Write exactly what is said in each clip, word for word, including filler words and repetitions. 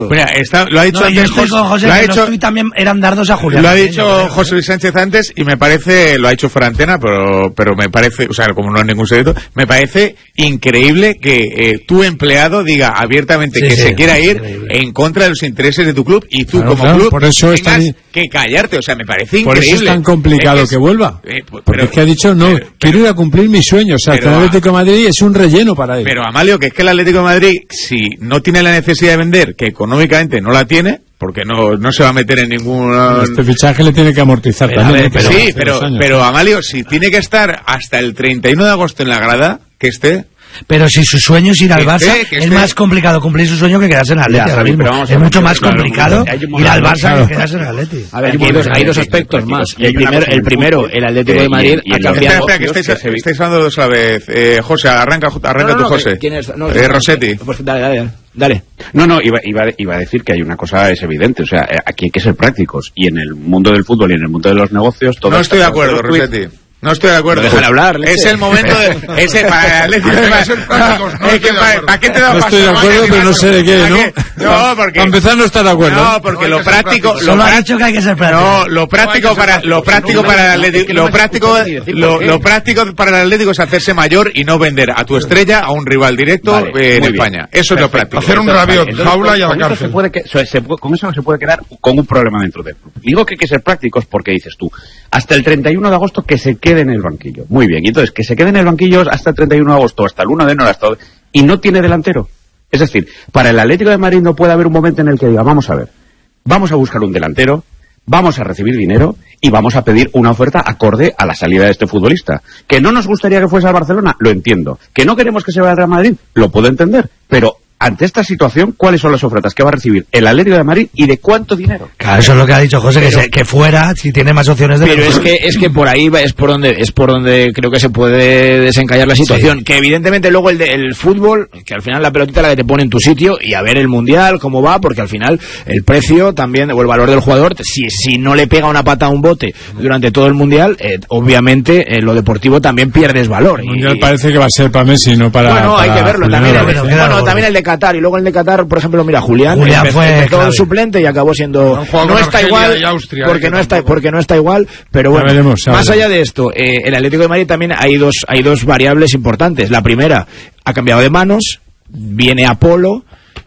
Mira, está, lo ha dicho no, antes yo estoy con José, lo ha que hecho, los también eran dardos a Julián. Lo ha también, dicho José Luis Sánchez antes y me parece, lo ha hecho fuera antena, pero, pero me parece, o sea, como no es ningún secreto, me parece increíble que eh, tu empleado diga abiertamente sí, que sí, se quiera ir increíble. En contra de los intereses de tu club y tú claro, como claro, club por eso tengas tan... que callarte, o sea, me parece por increíble. Por eso es tan complicado es que, que vuelva. Eh, pero, porque es que ha dicho, no, pero, quiero ir a cumplir mi sueño, o sea, el Atlético de Madrid es un relleno para él. Pero Amalio, que es que el Atlético de Madrid, si no tiene la necesidad de vender, que económicamente no la tiene, porque no no se va a meter en ningún... Este fichaje le tiene que amortizar pero, también. Ver, pero, sí, pero, pero Amalio, si tiene que estar hasta el treinta y uno de agosto en la grada, que esté... Pero si su sueño es ir al Barça, esté, es esté. más complicado cumplir su sueño que quedarse en el Atleti. Ya, mismo. Es mucho más complicado ir al Barça claro. que quedarse en el Atleti. A ver, hay dos, hay dos aspectos más. El, primer, el primero, el Atlético de Madrid ha cambiado... Espera, espera, que estáis, estáis hablando dos a la vez. Eh, José, arranca, arranca no, no, tú, José. ¿Quién es? No, eh, Rossetti. Pues dale, dale, dale. No, no, iba, iba, iba a decir que hay una cosa, es evidente, o sea, aquí hay que ser prácticos. Y en el mundo del fútbol y en el mundo de los negocios... Todo no estoy de acuerdo, Rossetti. No estoy de acuerdo. Déjale hablar. Leche. Es el momento de... Ese, para el Atlético de Madrid... ¿Para qué te da No estoy de acuerdo, pero no sé de qué, ¿no? No, porque... Para empezar no está de acuerdo. No, porque lo práctico... Solo ha dicho que hay que ser práctico. No, lo práctico para... Lo práctico para el Atlético... Lo práctico... Lo práctico para el Atlético es hacerse mayor y no vender a tu estrella a un rival directo en España. Eso es lo práctico. Hacer un rabiot, jaula y a la cárcel. Con eso se puede quedar con un problema dentro del club. Digo que hay que ser prácticos porque dices tú, hasta el treinta y uno de agosto que se quede en el banquillo. Muy bien, y entonces que se quede en el banquillo hasta el treinta y uno de agosto, hasta el uno de enero, hasta... y no tiene delantero. Es decir, para el Atlético de Madrid no puede haber un momento en el que diga, vamos a ver, vamos a buscar un delantero, vamos a recibir dinero y vamos a pedir una oferta acorde a la salida de este futbolista. Que no nos gustaría que fuese al Barcelona, lo entiendo. Que no queremos que se vaya al Real Madrid, lo puedo entender, pero... ante esta situación, ¿cuáles son las ofertas que va a recibir el Atlético de Madrid y de cuánto dinero? Claro, eso es lo que ha dicho José, pero, que, se, que fuera, si tiene más opciones de... Pero es que, es que por ahí es por donde es por donde creo que se puede desencallar la situación. Sí. Que evidentemente luego el, de, el fútbol, que al final la pelotita es la que te pone en tu sitio y a ver el Mundial, cómo va, porque al final el precio también, o el valor del jugador, si, si no le pega una pata a un bote durante todo el Mundial, eh, obviamente eh, lo deportivo también pierdes valor. El Mundial y, parece que va a ser para Messi, no para... Bueno, para hay que verlo. También, el, bueno, bueno, también el de Qatar, y luego el de Qatar, por ejemplo, mira, Julián, Julián empezó, fue empezó el suplente y acabó siendo... No, no está igual, Austria, porque, no está, porque no está igual, pero bueno, veremos, más allá de esto, eh, el Atlético de Madrid también hay dos, hay dos variables importantes. La primera, ha cambiado de manos, viene Apolo...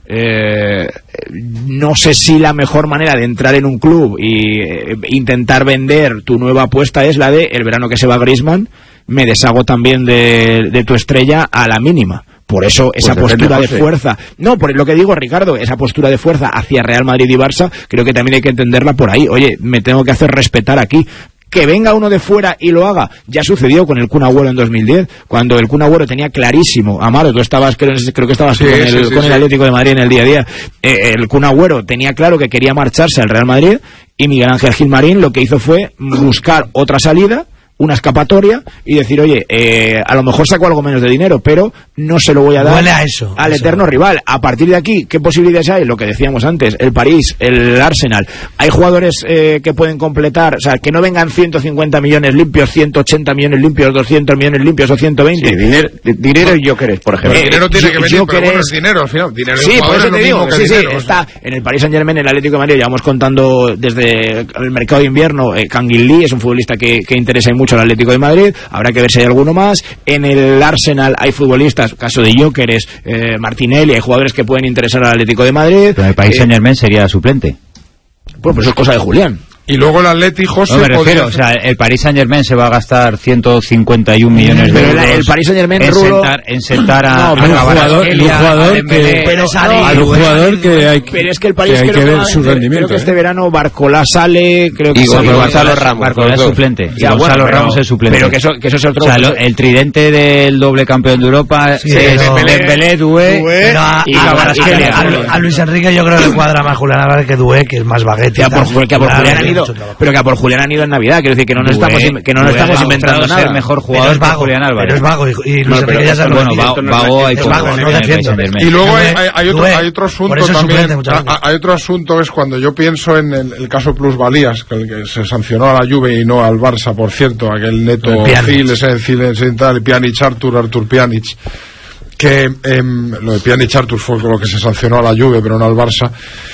Eh, no sé si la mejor manera de entrar en un club y eh, intentar vender tu nueva apuesta es la de el verano que se va Griezmann, me deshago también de, de tu estrella a la mínima. Por eso esa pues postura de fuerza, no, por lo que digo, Ricardo, esa postura de fuerza hacia Real Madrid y Barça, creo que también hay que entenderla por ahí. Oye, me tengo que hacer respetar aquí. Que venga uno de fuera y lo haga, ya sucedió con el Kun Agüero en dos mil diez, cuando el Kun Agüero tenía clarísimo, Amaro, tú estabas, creo, creo que estabas sí, con, el, sí, sí, con el Atlético de Madrid en el día a día, eh, el Kun Agüero tenía claro que quería marcharse al Real Madrid y Miguel Ángel Gilmarín lo que hizo fue buscar otra salida, una escapatoria y decir, oye, eh, a lo mejor saco algo menos de dinero, pero no se lo voy a dar Huele a eso, al eso. eterno rival. A partir de aquí, ¿qué posibilidades hay? Lo que decíamos antes, el París, el Arsenal. Hay jugadores eh, que pueden completar, o sea, que no vengan ciento cincuenta millones limpios, ciento ochenta millones limpios, doscientos millones limpios o ciento veinte. Sí, dinero, dinero y Jokeres, por ejemplo. El dinero tiene que venir, pero bueno, es dinero al final. Dinero sí, por eso te digo, sí, dinero, sí, está en el Paris Saint-Germain, en el Atlético de Madrid, llevamos contando desde el mercado de invierno, eh, Kangin Lee es un futbolista que, que interesa mucho al Atlético de Madrid. Habrá que ver si hay alguno más. En el Arsenal hay futbolistas, caso de Jokeres, eh, Martinelli, hay jugadores que pueden interesar al Atlético de Madrid. Pero el Paris Saint-Germain eh, sería suplente. Bueno, pues eso es cosa de Julián. Y luego el Atleti, José... No me refiero, o sea, el Paris Saint-Germain se va a gastar ciento cincuenta y un millones de pero euros el, el Paris Saint-Germain en, Rulo... sentar, en sentar a, no, a, un jugador, Elia, un jugador a Dembélé, que, pero no, al jugador que hay que, pero es que el París que hay creo que ver que, su rendimiento. creo que ¿eh? este verano Barcola sale, creo que y sale Gonzalo Ramos, Barcola es suplente. Y ya, Gonzalo bueno, pero, Ramos es suplente. Pero que eso, que eso es otro... O sea, lo, el tridente del doble campeón de Europa sí, es pero, Dembélé, Doué y Kvaratskhelia. A Luis Enrique yo creo que le cuadra más Julián Álvarez que Doué, que es más baguete. Que a por Julián han ido, pero que a por Julián han ido en Navidad, quiero decir que no nos estamos que no nos estamos inventando nada. El mejor jugador es vago, Julián Álvarez. Pero es vago y, y Luis no, Enrique ya se lo bueno, vago, vago hay vago, no defiendo. Y luego hay, hay, hay, otro, hay otro asunto también. Hay otro asunto es cuando yo pienso en el, el caso plusvalías, que el que se sancionó a la Juve y no al Barça, por cierto, aquel Neto Gil, ese Gil, ese tal, Pjanic, Artur, Artur Pjanic. que eh, lo de Pjanic Arthur fue con lo que se sancionó a la Juve, pero no al Barça.